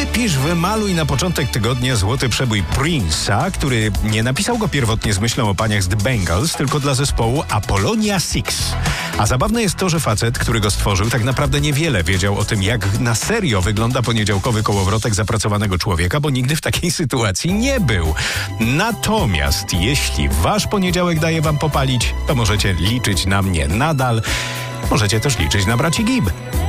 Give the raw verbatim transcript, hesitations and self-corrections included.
wypisz, wymaluj na początek tygodnia złoty przebój Prince'a, który nie napisał go pierwotnie z myślą o paniach z The Bangles, tylko dla zespołu Apollonia Six. A zabawne jest to, że facet, który go stworzył, tak naprawdę niewiele wiedział o tym, jak na serio wygląda poniedziałkowy kołowrotek zapracowanego człowieka, bo nigdy w takiej sytuacji nie był. Natomiast jeśli wasz poniedziałek daje wam popalić, to możecie liczyć na mnie nadal. Możecie też liczyć na braci Gibb.